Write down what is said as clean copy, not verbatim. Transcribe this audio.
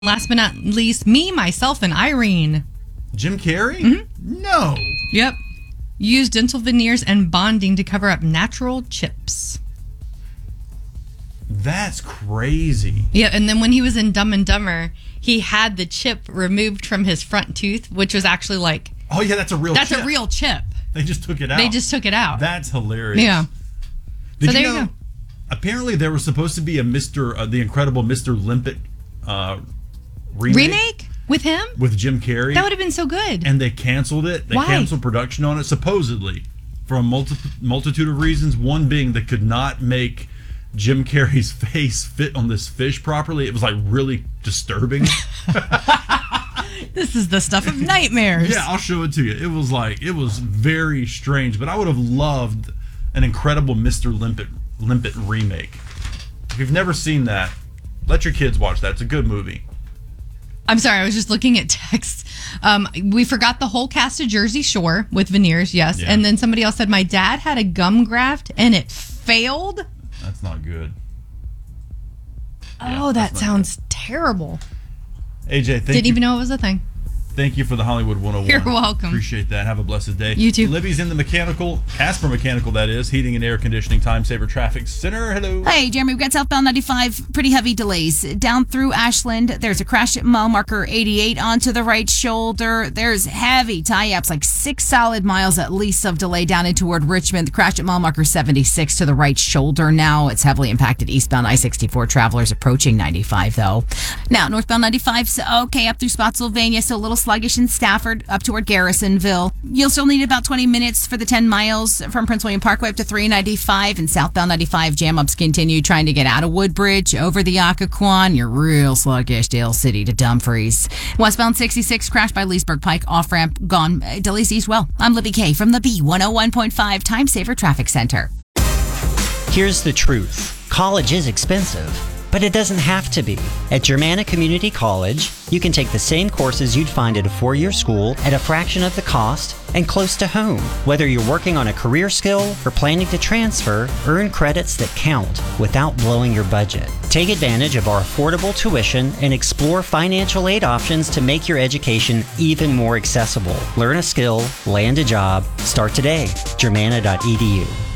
Last but not least, me, myself, and Irene. Jim Carrey? Mm-hmm. No. Yep. Used dental veneers and bonding to cover up natural chips. That's crazy. Yeah, and then when he was in Dumb and Dumber, he had the chip removed from his front tooth, which was actually like... Oh, yeah, that's a real chip. That's a real chip. They just took it out. That's hilarious. Yeah. Did you know? Apparently, there was supposed to be a The Incredible Mr. Limpet remake with him? With Jim Carrey. That would have been so good. And they canceled it. They canceled production on it, supposedly, for a multitude of reasons. One being they could not make Jim Carrey's face fit on this fish properly. It was like really disturbing. This is the stuff of nightmares. Yeah, I'll show it to you. It was very strange, but I would have loved an Incredible Mr. Limpet remake. If you've never seen that, let your kids watch that. It's a good movie. I'm sorry, I was just looking at text. We forgot the whole cast of Jersey Shore with veneers, yes. Yeah. And then somebody else said, my dad had a gum graft and it failed. That's not good. Oh, that sounds terrible. AJ, Didn't even know it was a thing. Thank you for the Hollywood 101. You're welcome. Appreciate that. Have a blessed day. You too. Libby's in the Casper Mechanical, that is, heating and air conditioning time saver traffic center. Hello. Hey, Jeremy, we've got southbound 95, pretty heavy delays. Down through Ashland, there's a crash at mile marker 88 onto the right shoulder. There's heavy tie-ups, like 6 solid miles at least of delay down and toward Richmond. The crash at mile marker 76 to the right shoulder now. It's heavily impacted eastbound I-64 travelers approaching 95, though. Now, northbound 95's okay up through Spotsylvania, so a little sluggish in Stafford up toward Garrisonville. You'll still need about 20 minutes for the 10 miles from Prince William Parkway up to 395, and southbound 95 jam-ups continue trying to get out of Woodbridge over the Occoquan. You're real sluggish, Dale City to Dumfries. Westbound 66 crashed by Leesburg Pike, off-ramp gone. Delays east well. I'm Libby K from the B101.5 Time Saver Traffic Center. Here's the truth. College is expensive, but it doesn't have to be. At Germanna Community College, you can take the same courses you'd find at a 4-year school at a fraction of the cost and close to home. Whether you're working on a career skill or planning to transfer, earn credits that count without blowing your budget. Take advantage of our affordable tuition and explore financial aid options to make your education even more accessible. Learn a skill, land a job, start today. Germanna.edu.